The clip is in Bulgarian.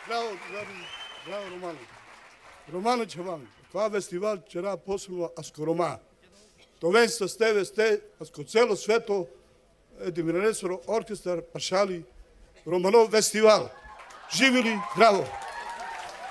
Браво, Романо. Романо Чаван, това фестивал вчера посебно аско Рома. Товен с тебе сте, аско цело свето, Димиренесоро оркестър, пашали, Романов фестивал. Живи ли? Браво!